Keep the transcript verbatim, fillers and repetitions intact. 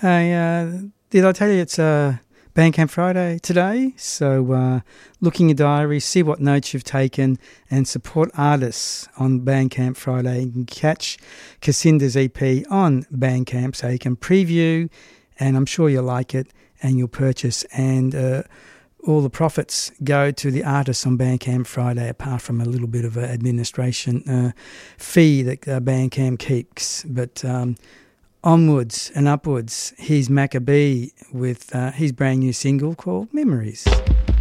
Hey, uh, did I tell you it's uh, Bandcamp Friday today? So uh, look in your diary, see what notes you've taken, and support artists on Bandcamp Friday. You can catch Cassinda's E P on Bandcamp so you can preview, and I'm sure you'll like it, and you'll purchase. And uh, all the profits go to the artists on Bandcamp Friday, apart from a little bit of an administration uh, fee that uh, Bandcamp keeps. But um, onwards and upwards, here's Maccabee with uh, his brand new single called Memories.